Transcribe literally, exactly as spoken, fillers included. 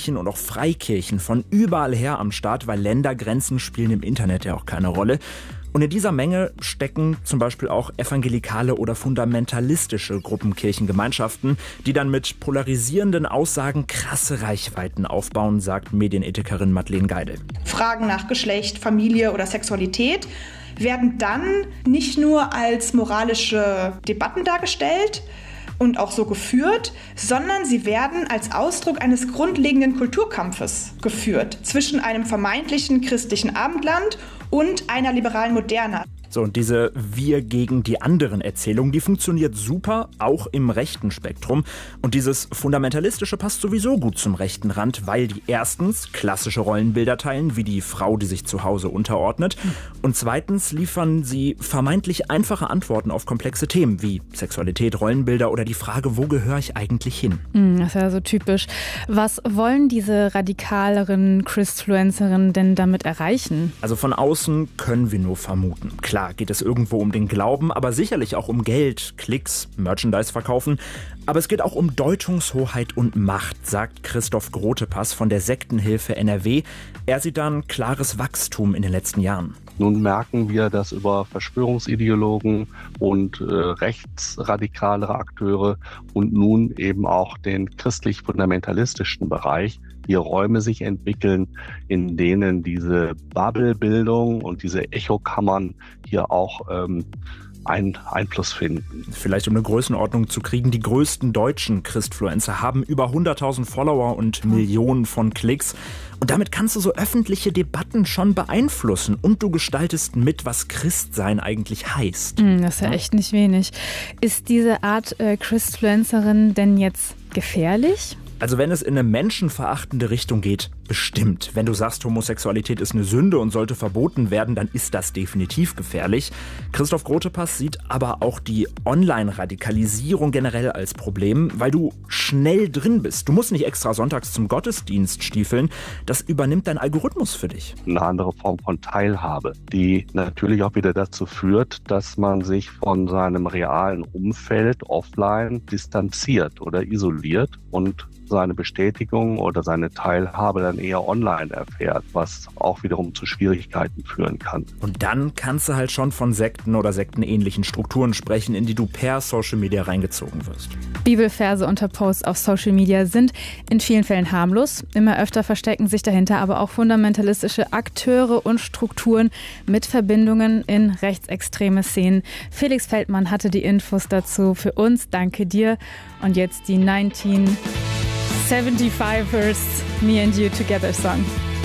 Kirchen und auch Freikirchen von überall her am Start, weil Ländergrenzen spielen im Internet ja auch keine Rolle. Und in dieser Menge stecken zum Beispiel auch evangelikale oder fundamentalistische Gruppen, Kirchengemeinschaften, die dann mit polarisierenden Aussagen krasse Reichweiten aufbauen, sagt Medienethikerin Madeleine Geidel. Fragen nach Geschlecht, Familie oder Sexualität werden dann nicht nur als moralische Debatten dargestellt und auch so geführt, sondern sie werden als Ausdruck eines grundlegenden Kulturkampfes geführt zwischen einem vermeintlichen christlichen Abendland und einer liberalen Moderne. So, und diese Wir gegen die anderen Erzählung, die funktioniert super, auch im rechten Spektrum. Und dieses Fundamentalistische passt sowieso gut zum rechten Rand, weil die erstens klassische Rollenbilder teilen, wie die Frau, die sich zu Hause unterordnet. Und zweitens liefern sie vermeintlich einfache Antworten auf komplexe Themen, wie Sexualität, Rollenbilder oder die Frage, wo gehöre ich eigentlich hin? Das ist ja so typisch. Was wollen diese radikaleren Christfluencerinnen denn damit erreichen? Also von außen können wir nur vermuten. Klar geht es irgendwo um den Glauben, aber sicherlich auch um Geld, Klicks, Merchandise verkaufen. Aber es geht auch um Deutungshoheit und Macht, sagt Christoph Grotepass von der Sektenhilfe N R W. Er sieht da ein klares Wachstum in den letzten Jahren. Nun merken wir, dass über Verschwörungsideologen und äh, rechtsradikalere Akteure und nun eben auch den christlich-fundamentalistischen Bereich hier Räume sich entwickeln, in denen diese Bubble-Bildung und diese Echokammern hier auch ähm, einen Einfluss finden. Vielleicht um eine Größenordnung zu kriegen, die größten deutschen Christfluencer haben über hunderttausend Follower und Millionen von Klicks. Und damit kannst du so öffentliche Debatten schon beeinflussen und du gestaltest mit, was Christsein eigentlich heißt. Das ist ja echt nicht wenig. Ist diese Art äh, Christfluencerin denn jetzt gefährlich? Also wenn es in eine menschenverachtende Richtung geht, bestimmt. Wenn du sagst, Homosexualität ist eine Sünde und sollte verboten werden, dann ist das definitiv gefährlich. Christoph Grotepass sieht aber auch die Online-Radikalisierung generell als Problem, weil du schnell drin bist. Du musst nicht extra sonntags zum Gottesdienst stiefeln. Das übernimmt dein Algorithmus für dich. Eine andere Form von Teilhabe, die natürlich auch wieder dazu führt, dass man sich von seinem realen Umfeld offline distanziert oder isoliert und seine Bestätigung oder seine Teilhabe dann eher online erfährt, was auch wiederum zu Schwierigkeiten führen kann. Und dann kannst du halt schon von Sekten oder sektenähnlichen Strukturen sprechen, in die du per Social Media reingezogen wirst. Bibelverse unter Posts auf Social Media sind in vielen Fällen harmlos. Immer öfter verstecken sich dahinter aber auch fundamentalistische Akteure und Strukturen mit Verbindungen in rechtsextreme Szenen. Felix Feldmann hatte die Infos dazu für uns. Danke dir. Und jetzt die neunzehnhundertfünfundsiebzigers Me and You Together Song.